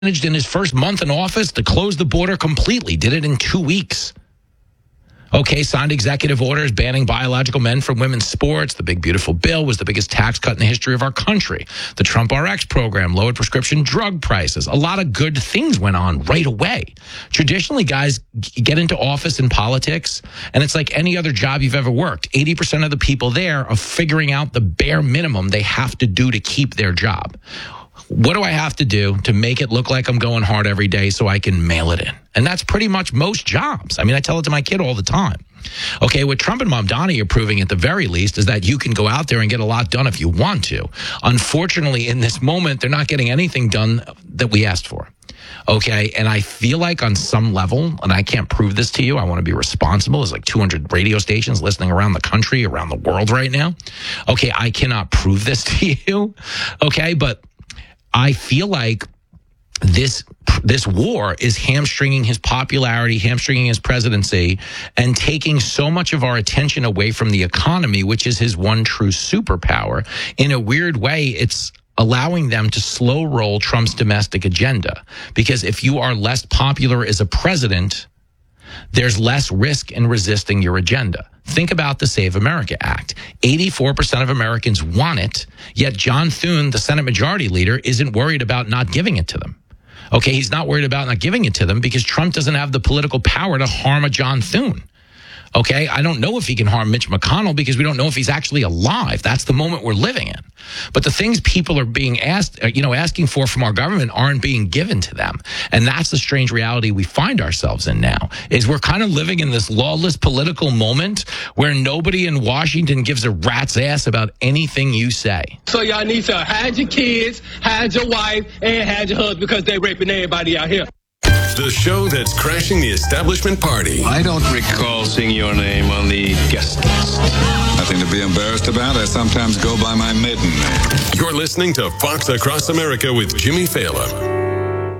managed in his first month in office to close the border completely, did it in 2 weeks. Okay, signed executive orders banning biological men from women's sports. The big, beautiful bill was the biggest tax cut in the history of our country. The Trump RX program lowered prescription drug prices. A lot of good things went on right away. Traditionally, guys get into office in politics, and it's like any other job you've ever worked. 80% of the people there are figuring out the bare minimum they have to do to keep their job. What do I have to do to make it look like I'm going hard every day so I can mail it in? And that's pretty much most jobs. I mean, I tell it to my kid all the time. Okay, what Trump and Mamdani are proving at the very least is that you can go out there and get a lot done if you want to. Unfortunately, in this moment, they're not getting anything done that we asked for. Okay, and I feel like on some level, and I can't prove this to you, I want to be responsible. There's like 200 radio stations listening around the country, around the world right now. Okay, I cannot prove this to you. Okay, but I feel like this war is hamstringing his popularity, hamstringing his presidency, and taking so much of our attention away from the economy, which is his one true superpower. In a weird way, it's allowing them to slow roll Trump's domestic agenda. Because if you are less popular as a president, there's less risk in resisting your agenda. Think about the Save America Act. 84% of Americans want it, yet John Thune, the Senate Majority Leader, isn't worried about not giving it to them. Okay, he's not worried about not giving it to them because Trump doesn't have the political power to harm a John Thune. Okay, I don't know if he can harm Mitch McConnell because we don't know if he's actually alive. That's the moment we're living in. But the things people are being asking for from our government aren't being given to them. And that's the strange reality we find ourselves in now, is we're kind of living in this lawless political moment where nobody in Washington gives a rat's ass about anything you say. So y'all need to hide your kids, hide your wife, and hide your husband because they're raping everybody out here. The show that's crashing the establishment party. I don't recall seeing your name on the guest list. Nothing to be embarrassed about. I sometimes go by my maiden name. You're listening to Fox Across America with Jimmy Fallon.